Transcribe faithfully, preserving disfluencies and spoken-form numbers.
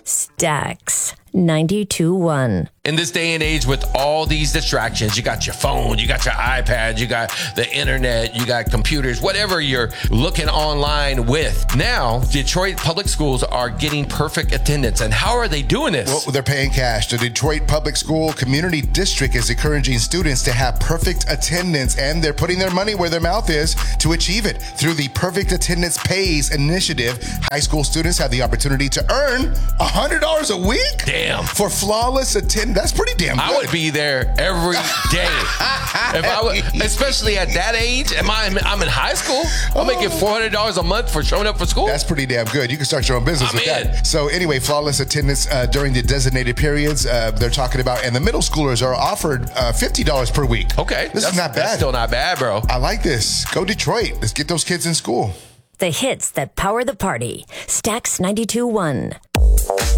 Stax ninety-two point one. In this day and age with all these distractions, you got your phone, you got your iPad, you got the internet, you got computers, whatever you're looking online with. Now, Detroit public schools are getting perfect attendance. And how are they doing this? Well, they're paying cash. The Detroit Public School Community District is encouraging students to have perfect attendance, and they're putting their money where their mouth is to achieve it. Through the Perfect Attendance Pays initiative, high school students have the opportunity to earn one hundred dollars a week? Damn. For flawless attendance. That's pretty damn good. I would be there every day. If I would, especially at that age. Am I? I'm in high school. I'm making four hundred dollars a month for showing up for school. That's pretty damn good. You can start your own business I'm with in. that. So anyway, flawless attendance uh, during the designated periods uh, they're talking about, and the middle schoolers are offered uh, fifty dollars per week. Okay. This that's, is not bad. That's still not bad, bro. I like this. Go Detroit. Let's get those kids in school. The hits that power the party. Stax ninety-two point one.